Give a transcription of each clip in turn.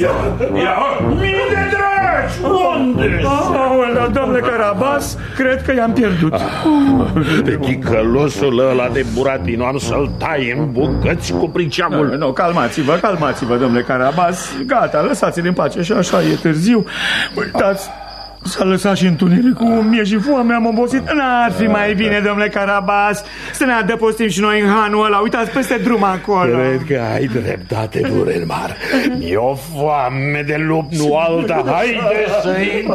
Mii de dragi! Unde? Domnule Carabas, cred că i-am pierdut. Pe ticălosul ăla de Buratino am să-l tai în bucăți cu priceamul. Nu, calmați-vă, domnule Carabas. Gata, lăsați-l în pace și așa e târziu. Uitați, s-a lăsat și întunericul, mie și foame, am obosit. N-ar fi mai bine, domnule Carabas, să ne adăpostim și noi în hanul ăla. Uitați peste drum acolo. Cred că ai dreptate, Duremar. Mi-e o foame de lup, nu alta. Haide să-i...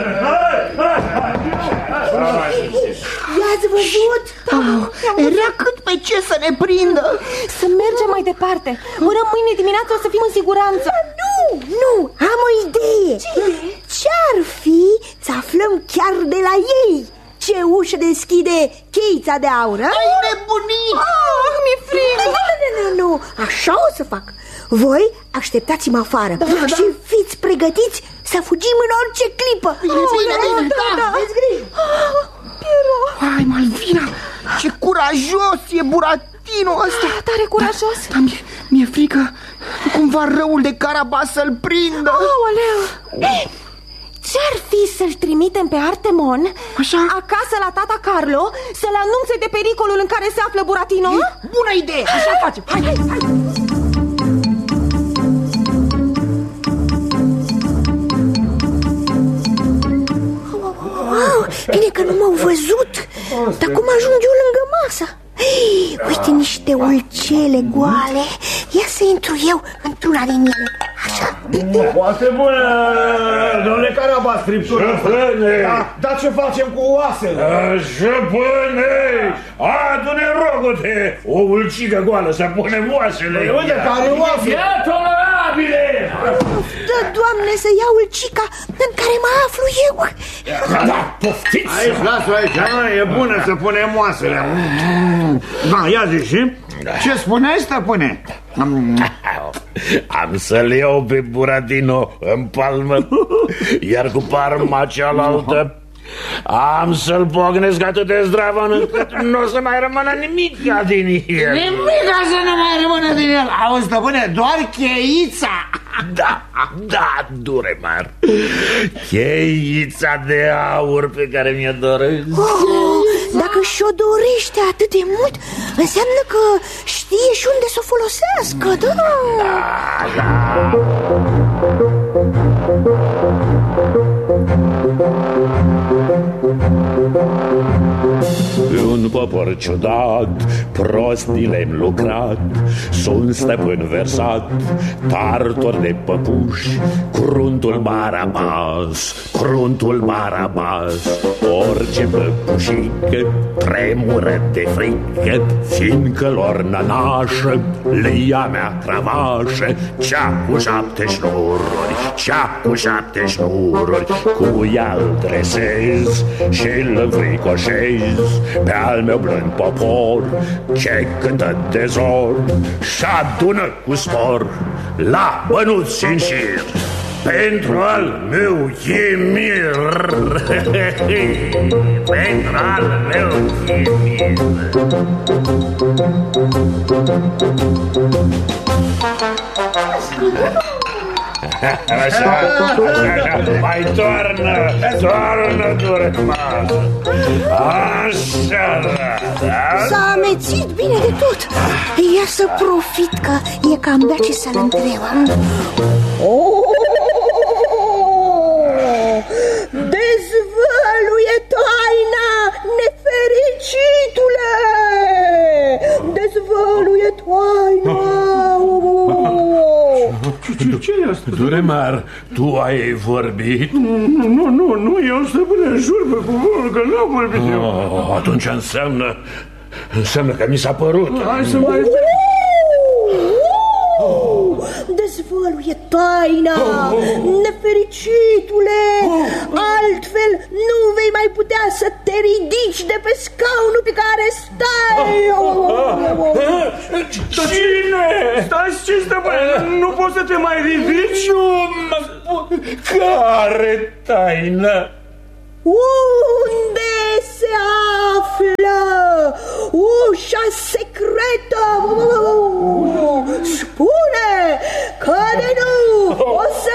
I-ați văzut? Era cât pe ce să ne prindă. Să mergem mai departe. Până mâine dimineață o să fim în siguranță. Nu, am o idee. Ce-ar fi să aflăm chiar de la ei ce ușă deschide cheița de aur? Ai nebunit! Mi-e frig! Nu, așa o să fac. Voi așteptați-mă afară și fiți pregătiți să fugim în orice clipă. Bine, da. Veți grijă. Hai, Malvina, ce curajos e Buratino ăsta. Tare curajos. Dar mi-e frică cumva răul de Carabas să-l prindă. Aoleu. Ce-ar fi să-l trimitem pe Artemon acasă la tata Carlo să-l anunțe de pericolul în care se află Buratino? Bună idee, așa facem. Hai. Wow, bine că nu m-au văzut. Dar cum ajung eu lângă masă? Uite niște ulcele goale. Ia să intru eu într-una din ele. Așa. Foarte bună, domnule Carabas, friptură. Dar ce facem cu oasele? Șăpâne! Adu-ne, rogute, o ulcică goală să punem oasele. Uite, care oase? Ia, tolerabile! Dă, Doamne, să iau ulcica în care mă aflu eu. Da, poftiți! Aici, lasă aici, e bună să punem oasele. Da, ia zici. Ce spuneai, stăpâne? Am să-l iau pe Buratino în palmă, iar cu palma cealaltă am să-l pocnesc atât de zdravăn încât nu o să mai rămână nimic din el. Nimica să nu mai rămână din el. Auzi, stăpâne, doar cheița. Da, Duremar, cheița de aur pe care mi-o doresc. Dacă și-o dorește atât de mult, înseamnă că știe și unde să o folosească, da? Un popor ciudat, prostii le-am lucrat, sunt stăpân versat, tartor de păpuși, cruntul Barabas, orice păpușică tremură de frică, fiindcă lor nănașă le ia mea cravașă, cea cu 7 șnururi, cu ea îl dresez și-l înfricoșez pe al meu blând popor ce cântă de zor și adună cu spor la bănuți în șir pentru al meu chimir. Pentru al meu chimir. Așa, mai toarnă, Duremar. Așa, da. S-a amețit bine de tot. Ia să profit că e cam bea ce să-l întreb. Dezvăluie taina, nefericitule! Dezvăluie taina! Ce e asta? Duremar, tu ai vorbit? Nu, eu stăpâne, jur pe cuvântul că n-am vorbit eu. Atunci înseamnă că mi s-a părut. Hai să mai... Dezvăluie taina, nefericitule! Altfel nu vei mai putea să te ridici de pe scaunul pe care stai! Cine? Stai, ce stăpâne? Nu poți să te mai ridici? Care taină? Unde se află ușa secretă? Spune că de nu o să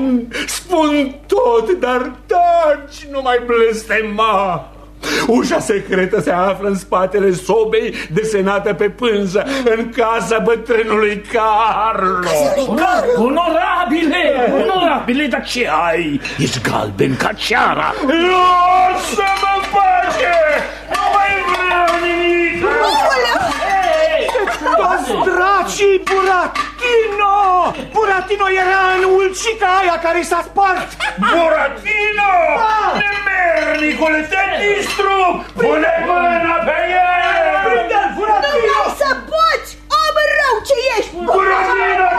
spun tot, dar taci, nu mai blestema. Ușa secretă se află în spatele sobei desenată pe pânză, în casa bătrânului Carlo. Onorabile, dar ce ai? Ești galben ca ceara. Lasă-mă în pace! Nu mai vreau nimic! Toți dracii, Buratino! Buratino era în ulcica aia care s-a spart! Buratino! Nemernicule, te distrug! Pune mâna pe el! Prinde-l, Buratino! Nu mai să poți, om rău ce ești! Buratino!